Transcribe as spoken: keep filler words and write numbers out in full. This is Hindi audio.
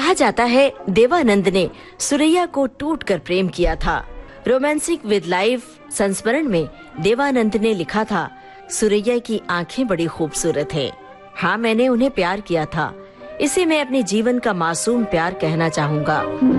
कहा जाता है देवानंद ने सुरैया को टूटकर प्रेम किया था। रोमांसिक विद लाइफ संस्मरण में देवानंद ने लिखा था, सुरैया की आंखें बड़ी खूबसूरत है। हाँ, मैंने उन्हें प्यार किया था। इसे मैं अपने जीवन का मासूम प्यार कहना चाहूँगा।